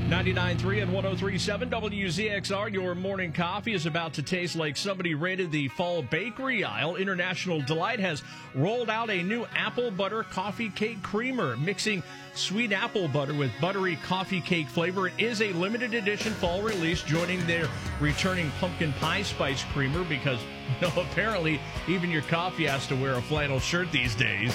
99.3 and 103.7 WZXR. Your morning coffee is about to taste like somebody raided the fall bakery aisle. International Delight has rolled out a new apple butter coffee cake creamer, mixing sweet apple butter with buttery coffee cake flavor. It is a limited edition fall release, joining their returning pumpkin pie spice creamer because, apparently even your coffee has to wear a flannel shirt these days.